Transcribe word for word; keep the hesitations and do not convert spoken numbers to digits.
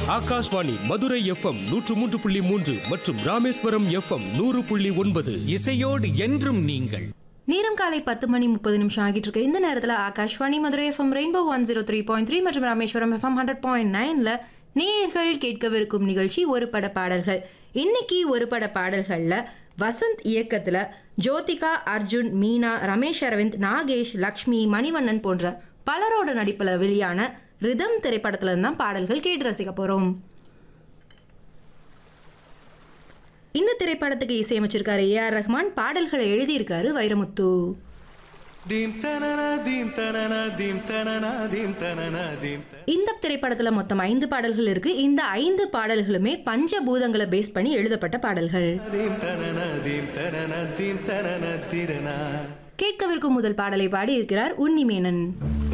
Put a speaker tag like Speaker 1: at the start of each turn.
Speaker 1: Akashvani Madurai FM நூற்று மூன்று புள்ளி மூன்று மற்றும் ராமேஸ்வரம் எஃப்எம் நூறு புள்ளி ஒன்பது.
Speaker 2: இசையோடு என்றும் நீங்கள்.
Speaker 3: நேரம் காலை பத்து மணி முப்பது நிமிஷம் ஆகிட்டு இருக்கு. இந்த நேரத்தில் Akashvani Madurai FM rainbow one zero three point three மற்றும் ராமேஸ்வரம் எஃப்எம் ஹண்ட்ரட் பாயிண்ட் நைன்ல நேயர்கள் கேட்கவிருக்கும் நிகழ்ச்சி ஒரு பட பாடல்கள். இன்னைக்கு ஒரு பட பாடல்கள்ல வசந்த் இயக்கத்துல ஜோதிகா, அர்ஜுன், மீனா, ரமேஷ் அரவிந்த், நாகேஷ், லக்ஷ்மி, மணிவண்ணன் போன்ற பலரோட நடிப்புல வெளியான ரிதம் திரைப்படத்துல தான் பாடல்கள் கேட்டு ரசிக்க போறோம். இந்த திரைப்படத்துக்கு இசையமைச்சிருக்காரு ஏ ஆர் ரஹ்மான், பாடல்களை எழுதியிருக்காரு வைரமுத்து. இந்த திரைப்படத்துல மொத்தம் ஐந்து பாடல்கள் இருக்கு. இந்த ஐந்து பாடல்களுமே பஞ்சபூதங்களை பேஸ் பண்ணி எழுதப்பட்ட பாடல்கள். கேட்கவிருக்கும் முதல் பாடலை பாடி இருக்கிறார் உன்னிமேனன்.